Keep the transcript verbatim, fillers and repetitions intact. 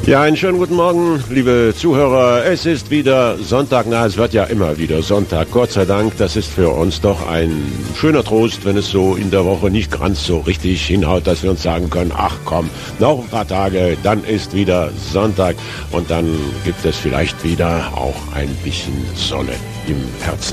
Ja, einen schönen guten Morgen, liebe Zuhörer. Es ist wieder Sonntag, na, es wird ja immer wieder Sonntag. Gott sei Dank, das ist für uns doch ein schöner Trost, wenn es so in der Woche nicht ganz so richtig hinhaut, dass wir uns sagen können, ach komm, noch ein paar Tage, dann ist wieder Sonntag und dann gibt es vielleicht wieder auch ein bisschen Sonne im Herzen.